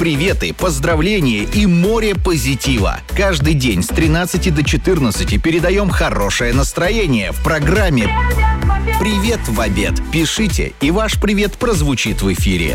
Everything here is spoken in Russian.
приветы, поздравления и море позитива. Каждый день с 13 до 14 передаем хорошее настроение в программе «Привет в обед». Пишите, и ваш привет прозвучит в эфире.